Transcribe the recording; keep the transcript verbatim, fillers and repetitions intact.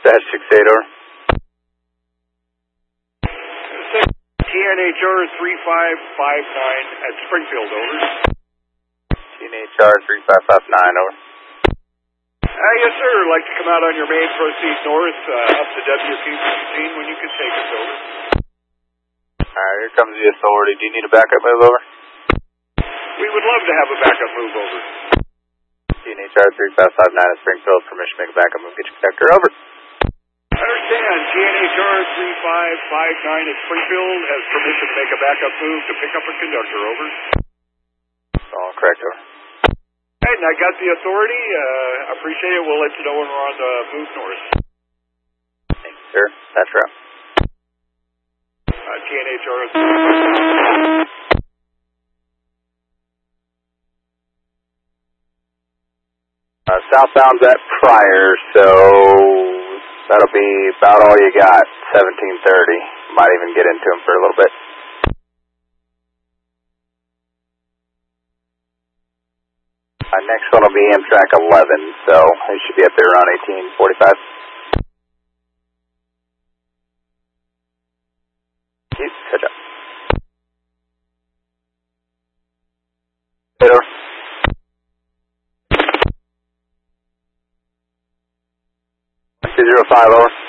Dash six eight, over. T N H R three five five nine at Springfield, over. T N H R three five five nine, over. Uh, yes, sir. I'd like to come out on your main, proceed north uh, up to W P sixteen when you can take us, over. Alright, here comes the authority. Do you need a backup move, over? We would love to have a backup move, over. T N H R three five five nine at Springfield, permission to make a backup move. Get your conductor, over. I understand. T N H R three five five nine at Springfield has permission to make a backup move to pick up a conductor, over. All correct, over. Hey, and I got the authority. Uh, I appreciate it. We'll let you know when we're on the move north. Thank you, sir. That's right. Uh, T N H R three five five nine. Uh, southbound's at Pryor, so that'll be about all you got, seventeen thirty. Might even get into him for a little bit. Uh, next one will be Amtrak eleven, so it should be up there around eighteen forty-five. Keep catch up. Hey, over. two zero five, over.